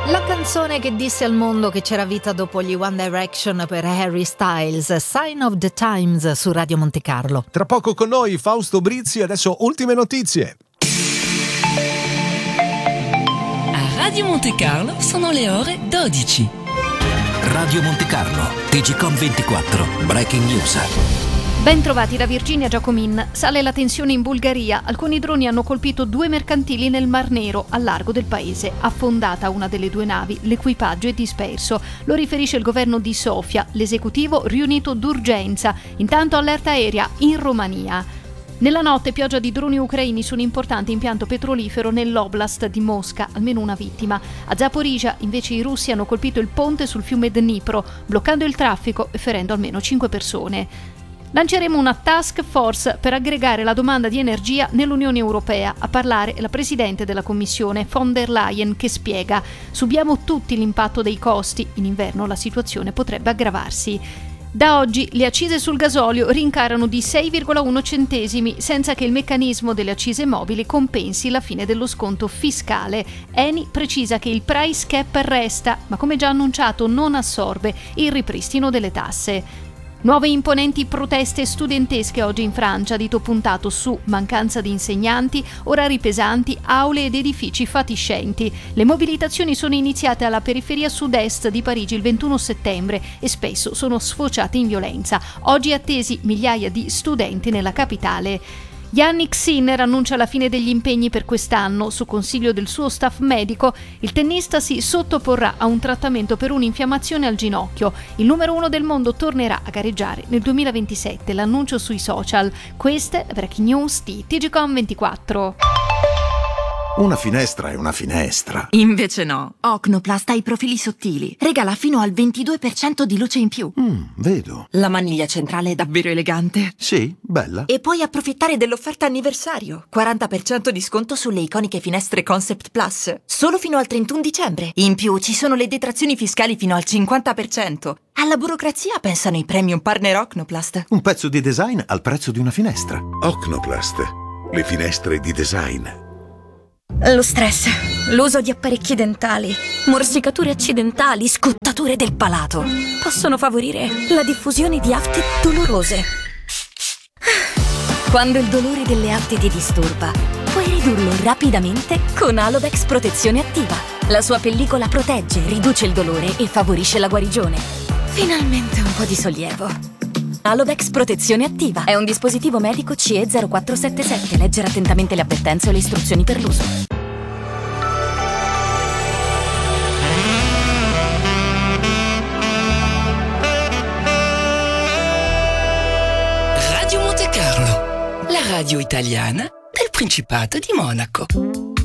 La canzone che disse al mondo che c'era vita dopo gli One Direction per Harry Styles, Sign of the Times su Radio Monte Carlo. Tra poco con noi Fausto Brizzi, adesso ultime notizie. A Radio Monte Carlo sono le ore 12. Radio Monte Carlo, TGcom 24, Breaking News. Ben trovati da Virginia Giacomin. Sale la tensione in Bulgaria. Alcuni droni hanno colpito 2 mercantili nel Mar Nero, al largo del paese. Affondata una delle 2 navi, l'equipaggio è disperso. Lo riferisce il governo di Sofia, l'esecutivo riunito d'urgenza. Intanto allerta aerea in Romania. Nella notte pioggia di droni ucraini su un importante impianto petrolifero nell'oblast di Mosca, almeno una vittima. A Zaporizhzhia invece i russi hanno colpito il ponte sul fiume Dnipro, bloccando il traffico e ferendo almeno 5 persone. Lanceremo una task force per aggregare la domanda di energia nell'Unione Europea. A parlare è la Presidente della Commissione, von der Leyen, che spiega: subiamo tutti l'impatto dei costi. In inverno la situazione potrebbe aggravarsi. Da oggi le accise sul gasolio rincarano di 6,1 centesimi senza che il meccanismo delle accise mobili compensi la fine dello sconto fiscale. Eni precisa che il price cap resta, ma come già annunciato non assorbe il ripristino delle tasse. Nuove imponenti proteste studentesche oggi in Francia, dito puntato su mancanza di insegnanti, orari pesanti, aule ed edifici fatiscenti. Le mobilitazioni sono iniziate alla periferia sud-est di Parigi il 21 settembre e spesso sono sfociate in violenza. Oggi attesi migliaia di studenti nella capitale. Jannik Sinner annuncia la fine degli impegni per quest'anno. Su consiglio del suo staff medico, il tennista si sottoporrà a un trattamento per un'infiammazione al ginocchio. Il numero 1 del mondo tornerà a gareggiare nel 2027. L'annuncio sui social. Queste breaking news di TGcom 24. Una finestra è una finestra. Invece no. Ocnoplast ha i profili sottili. Regala fino al 22% di luce in più. Vedo. La maniglia centrale è davvero elegante. Sì, bella. E puoi approfittare dell'offerta anniversario. 40% di sconto sulle iconiche finestre Concept Plus. Solo fino al 31 dicembre. In più ci sono le detrazioni fiscali fino al 50%. Alla burocrazia pensano i premium partner Ocnoplast. Un pezzo di design al prezzo di una finestra. Ocnoplast, le finestre di design. Lo stress, l'uso di apparecchi dentali, morsicature accidentali, scottature del palato possono favorire la diffusione di afte dolorose. Quando il dolore delle afte ti disturba, puoi ridurlo rapidamente con Alodex Protezione Attiva. La sua pellicola protegge, riduce il dolore e favorisce la guarigione. Finalmente un po' di sollievo. Alodex Protezione Attiva è un dispositivo medico CE 0477. Leggere attentamente le avvertenze e le istruzioni per l'uso. Radio Monte Carlo, la radio italiana del Principato di Monaco.